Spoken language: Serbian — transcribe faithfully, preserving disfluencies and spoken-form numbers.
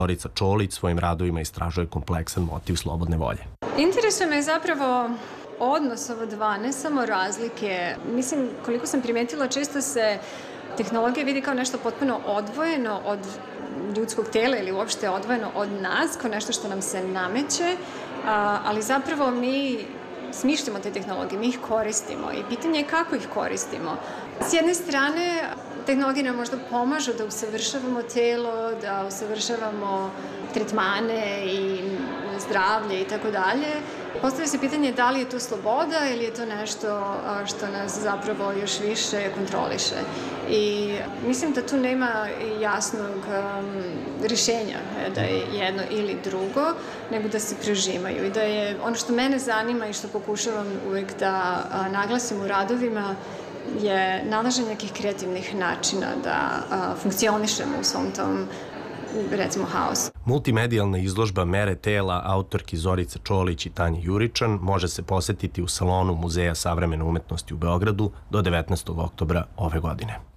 Zorica Čolić svojim radovima istražuje kompleksan motiv slobodne volje. Interesuje me zapravo odnos ova dva, ne samo razlike. Mislim, koliko sam primetila, često se tehnologija vidi kao nešto potpuno odvojeno od ljudskog tela ili uopšte odvojeno od nas, kao nešto što nam se nameće, ali zapravo mi smišljamo te tehnologije, mi ih koristimo i pitanje je kako ih koristimo. S jedne strane, tehnologije nam možda pomažu da usavršavamo telo, da usavršavamo tretmane i zdravlje i tako dalje. Postavlja se pitanje da li je to sloboda ili je to nešto što nas zapravo još više kontroliše. I mislim da tu nema jasnog rješenja da je jedno ili drugo, nego da se prežimaju. I da je ono što mene zanima i što pokušavam uvek da naglasim u radovima je nalaženje nekih kreativnih načina da funkcionišemo u svom tom, recimo, haosu. Multimedijalna izložba Mere tela autorki Zorice Čolić i Tanje Juričan može se posetiti u salonu Muzeja savremene umetnosti u Beogradu do devetnaestog oktobra ove godine.